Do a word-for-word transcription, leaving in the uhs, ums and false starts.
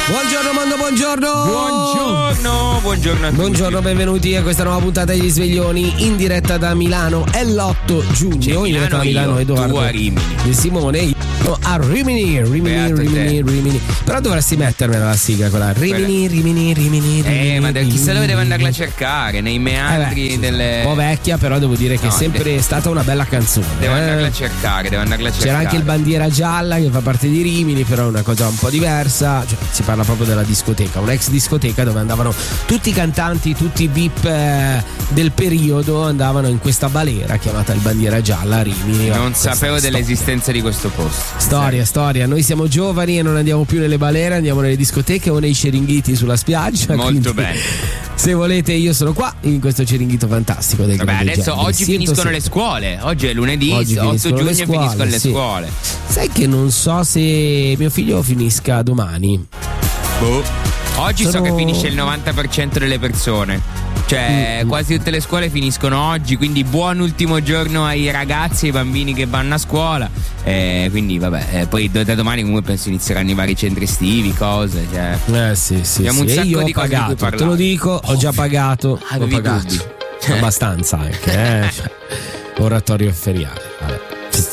Buongiorno mondo, buongiorno. Buongiorno, buongiorno a tutti. Buongiorno, benvenuti a questa nuova puntata degli Sveglioni in diretta da Milano. È l'otto giugno, in diretta da Milano, io, Edoardo. Tu a Rimini. Di Simone, io a Rimini, Rimini, Beato Rimini, te. Rimini. Però dovresti mettermela la sigla quella. Rimini, Rimini, Rimini, Rimini. Eh, ma da- chissà dove devo andarla a Rimini. cercare, nei meandri Eh beh, delle. Un po' vecchia, però devo dire che No, è sempre de- stata una bella canzone. Devo eh. andarla a cercare, devo andarla a cercare. C'era anche il Bandiera Gialla che fa parte di Rimini, però è una cosa un po' diversa. Cioè, si parla proprio della discoteca, un'ex discoteca dove andavano tutti i cantanti, tutti i V I P eh, del periodo, andavano in questa balera chiamata il Bandiera Gialla a Rimini. Non Questa sapevo storia. dell'esistenza di questo posto. Storia, storia. Noi siamo giovani e non andiamo più nelle balere, andiamo nelle discoteche o nei ceringhiti sulla spiaggia. Molto quindi, bene. Se volete, io sono qua in questo ceringhito fantastico del Vabbè, Grande adesso Giallo. oggi Sento finiscono sempre. le scuole. Oggi è lunedì, Oggi otto finiscono giugno le scuole, finiscono le sì. scuole. Sai che non so se mio figlio finisca domani. Boh. Oggi so Sono- che finisce il novanta per cento delle persone. Cioè, Mm. quasi tutte le scuole finiscono oggi. Quindi buon ultimo giorno ai ragazzi, ai bambini che vanno a scuola. Eh, quindi vabbè, eh, poi da da domani comunque penso inizieranno i vari centri estivi, cose. Cioè. Eh sì, sì, Abbiamo sì. un E sacco io di ho cose di cui pagato, parlare. te lo dico, ho già pagato. Ho Avevi pagato. dubbi? Abbastanza anche, eh. Cioè, oratorio feriale.